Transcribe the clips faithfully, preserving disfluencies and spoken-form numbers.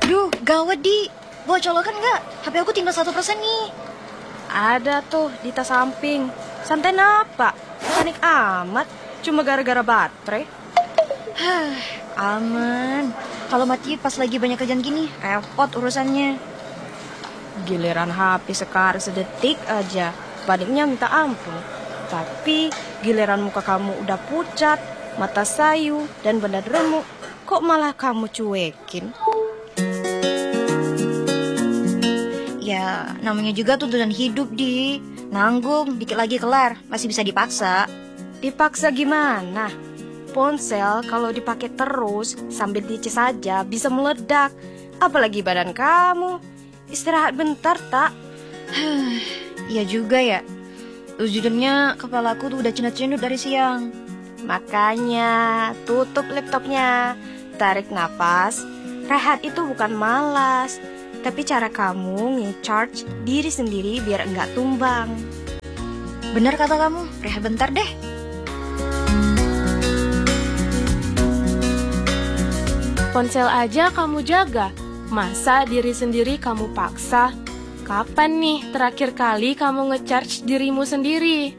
Duh, gawat di. Bawa colokan nggak? H P aku tinggal satu persen nih. Ada tuh di tas samping. Santai napa? Panik amat. Cuma gara-gara baterai. Hah, aman. Kalau mati pas lagi banyak kerjaan gini, repot urusannya. Giliran H P sekarang sedetik aja, paniknya minta ampun. Tapi giliran muka kamu udah pucat, mata sayu, dan badan remuk, kok malah kamu cuekin? Ya, namanya juga tuntutan hidup, Di. Nanggung, dikit lagi kelar, masih bisa dipaksa. Dipaksa gimana? Ponsel kalau dipakai terus sambil dicas saja bisa meledak. Apalagi badan kamu. Istirahat bentar, tak? Iya juga ya. Ujungnya kepalaku tuh udah cenut-cenut dari siang. Makanya tutup laptopnya, tarik napas. Rehat itu bukan malas, tapi cara kamu nge-charge diri sendiri biar enggak tumbang. Benar kata kamu, rehat bentar deh. Ponsel aja kamu jaga, masa diri sendiri kamu paksa? Kapan nih terakhir kali kamu nge-charge dirimu sendiri?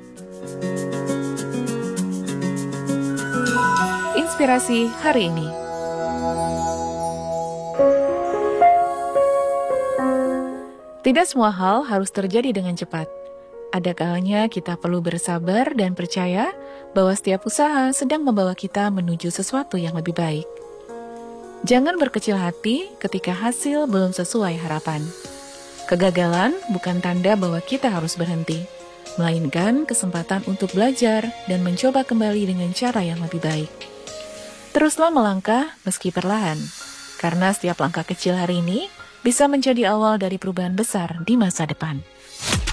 Inspirasi hari ini. Tidak semua hal harus terjadi dengan cepat. Ada kalanya kita perlu bersabar dan percaya bahwa setiap usaha sedang membawa kita menuju sesuatu yang lebih baik. Jangan berkecil hati ketika hasil belum sesuai harapan. Kegagalan bukan tanda bahwa kita harus berhenti, melainkan kesempatan untuk belajar dan mencoba kembali dengan cara yang lebih baik. Teruslah melangkah meski perlahan, karena setiap langkah kecil hari ini bisa menjadi awal dari perubahan besar di masa depan.